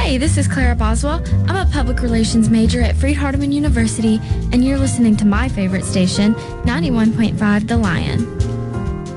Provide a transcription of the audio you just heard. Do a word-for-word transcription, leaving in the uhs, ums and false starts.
Hi, this is Clara Boswell. I'm a public relations major at Freed-Hardeman University, and you're listening to my favorite station, ninety-one point five The Lion.